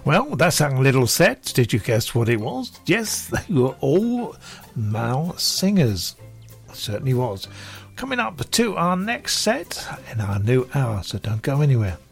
Well, that's our little set. Did you guess what it was? Yes, they were all male singers. Certainly was. Coming up to our next set in our new hour, so don't go anywhere.